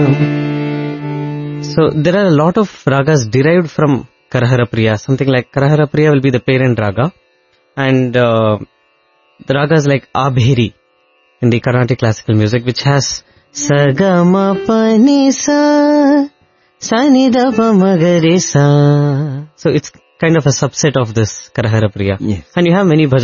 So there are a lot of ragas derived from Karahara Priya. Something like Karahara Priya will be the parent raga, and the ragas like Abheri in the Carnatic classical music, which has Sagama Panisa Sanidapa Magaresa. So it's kind of a subset of this Karahara Priya. Yes. And you have many bhajans